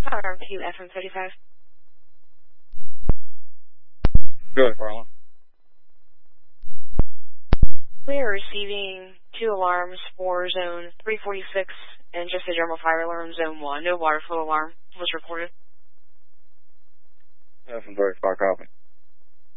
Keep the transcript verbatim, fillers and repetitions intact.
Alarm two, F M thirty-five. Good, Farland. We are receiving two alarms for zone three forty-six and just a general fire alarm, zone one. No water flow alarm was reported. F M thirty-five, copy.